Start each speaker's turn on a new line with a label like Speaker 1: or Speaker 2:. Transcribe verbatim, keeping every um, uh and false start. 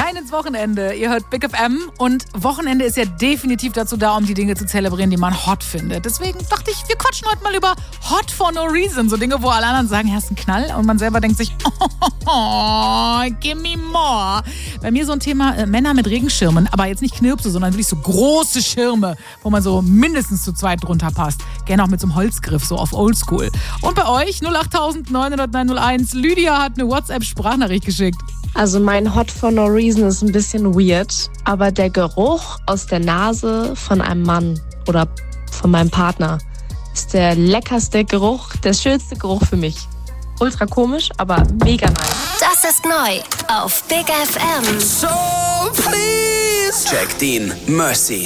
Speaker 1: Rein ins Wochenende. Ihr hört Big F M und Wochenende ist ja definitiv dazu da, um die Dinge zu zelebrieren, die man hot findet. Deswegen dachte ich, wir quatschen heute mal über Hot for no reason. So Dinge, wo alle anderen sagen, ja, ist ein Knall und man selber denkt sich, oh, oh, oh, give me more. Bei mir so ein Thema, äh, Männer mit Regenschirmen, aber jetzt nicht Knirpse, sondern wirklich so große Schirme, wo man so mindestens zu zweit drunter passt. Gerne auch mit so einem Holzgriff, so auf Oldschool. Und bei euch null acht neun null null neun null eins. Lydia hat eine WhatsApp-Sprachnachricht geschickt.
Speaker 2: Also mein Hot for no reason ist ein bisschen weird, aber der Geruch aus der Nase von einem Mann oder von meinem Partner ist der leckerste Geruch, der schönste Geruch für mich. Ultra komisch, aber mega nice.
Speaker 3: Das ist neu auf Big F M.
Speaker 4: So please. Jack Dean, Mercy.